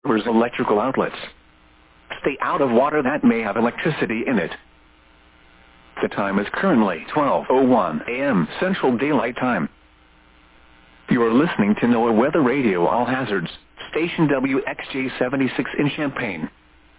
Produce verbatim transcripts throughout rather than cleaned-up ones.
Where's electrical outlets? Stay out of water that may have electricity in it. The time is currently twelve oh one a m Central Daylight Time. You are listening to NOAA Weather Radio All Hazards, station W X J seventy-six in Champaign.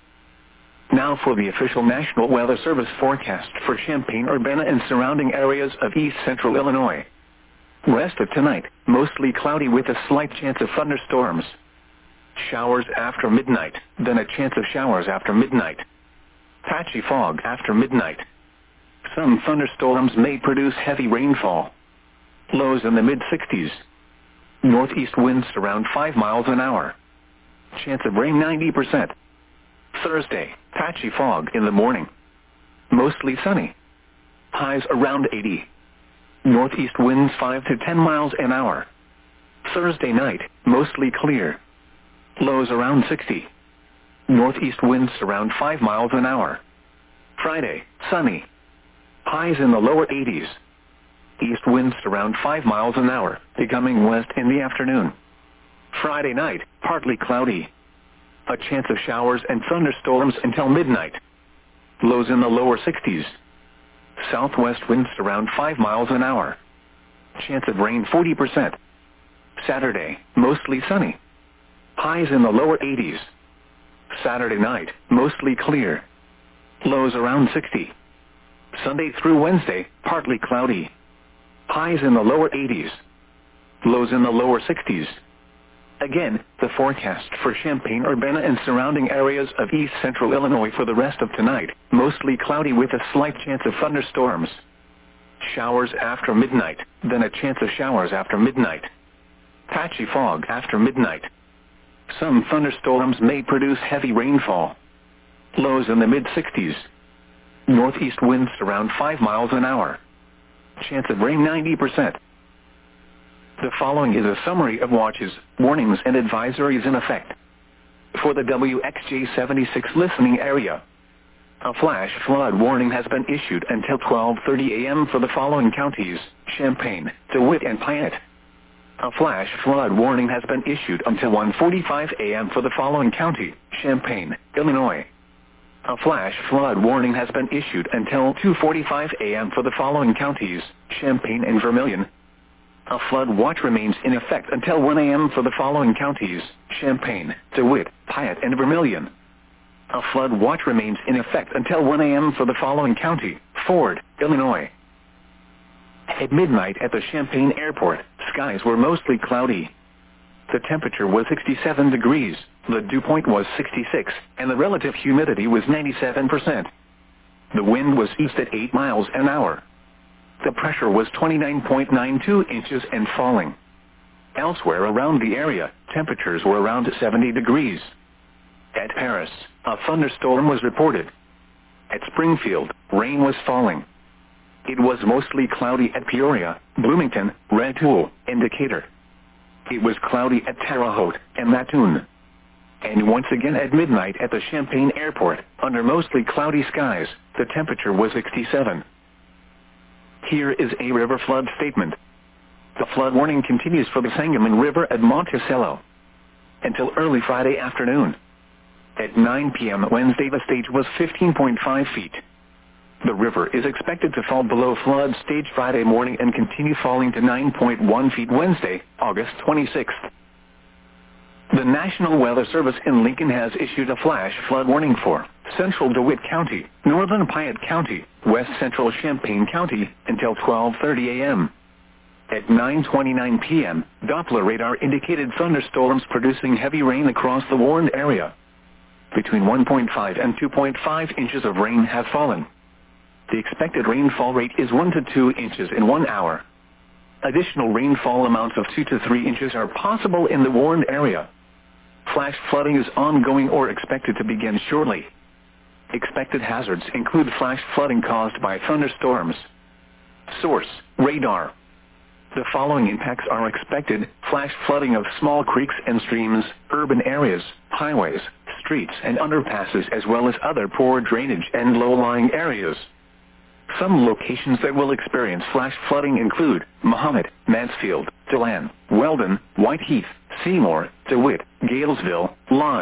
Now for the official National Weather Service forecast for Champaign-Urbana and surrounding areas of east central Illinois. Rest of tonight, mostly cloudy with a slight chance of thunderstorms. Showers after midnight, then a chance of showers after midnight. Patchy fog after midnight. Some thunderstorms may produce heavy rainfall. Lows in the mid sixties. Northeast winds around five miles an hour. Chance of rain ninety percent. Thursday, patchy fog in the morning. Mostly sunny. Highs around eighty. Northeast winds five to ten miles an hour. Thursday night, mostly clear. Lows around sixty. Northeast winds around five miles an hour. Friday, sunny. Highs in the lower eighties. East winds around five miles an hour, becoming west in the afternoon. Friday night, partly cloudy. A chance of showers and thunderstorms until midnight. Lows in the lower sixties. Southwest winds around five miles an hour. Chance of rain forty percent. Saturday, mostly sunny. Highs in the lower eighties. Saturday night, mostly clear. Lows around sixty. Sunday through Wednesday, partly cloudy. Highs in the lower eighties. Lows in the lower sixties. Again, the forecast for Champaign-Urbana and surrounding areas of east central Illinois for the rest of tonight, mostly cloudy with a slight chance of thunderstorms. Showers after midnight, then a chance of showers after midnight. Patchy fog after midnight. Some thunderstorms may produce heavy rainfall. Lows in the mid sixties. Northeast winds around five miles an hour. Chance of rain ninety percent. The following is a summary of watches, warnings and advisories in effect. For the W X J seventy-six listening area, a flash flood warning has been issued until twelve thirty a m for the following counties: Champaign, DeWitt and Piatt. A flash flood warning has been issued until one forty-five a m for the following county: Champaign, Illinois. A flash flood warning has been issued until two forty-five a m for the following counties: Champaign and Vermilion. A flood watch remains in effect until one a m for the following counties: Champaign, DeWitt, Piatt and Vermilion. A flood watch remains in effect until one a m for the following county: Ford, Illinois. At midnight at the Champaign Airport, skies were mostly cloudy. The temperature was sixty-seven degrees, the dew point was sixty-six, and the relative humidity was ninety-seven percent. The wind was east at eight miles an hour. The pressure was twenty-nine point nine two inches and falling. Elsewhere around the area, temperatures were around seventy degrees. At Paris, a thunderstorm was reported. At Springfield, rain was falling. It was mostly cloudy at Peoria, Bloomington, Rantoul, and Decatur. It was cloudy at Terre Haute and Mattoon. And once again at midnight at the Champaign Airport, under mostly cloudy skies, the temperature was sixty-seven. Here is a river flood statement. The flood warning continues for the Sangamon River at Monticello until early Friday afternoon. At nine p m Wednesday, the stage was fifteen point five feet. The river is expected to fall below flood stage Friday morning and continue falling to nine point one feet Wednesday, August twenty-sixth. The National Weather Service in Lincoln has issued a flash flood warning for central DeWitt County, northern Piatt County, west central Champaign County until twelve thirty a m At nine twenty-nine p m, Doppler radar indicated thunderstorms producing heavy rain across the warned area. Between one point five and two point five inches of rain have fallen. The expected rainfall rate is one to two inches in one hour. Additional rainfall amounts of two to three inches are possible in the warned area. Flash flooding is ongoing or expected to begin shortly. Expected hazards include flash flooding caused by thunderstorms. Source: radar. The following impacts are expected: flash flooding of small creeks and streams, urban areas, highways, streets and underpasses, as well as other poor drainage and low-lying areas. Some locations that will experience flash flooding include Mahomet, Mansfield, Deland, Weldon, Whiteheath, Seymour, DeWitt, Galesville, Lodge,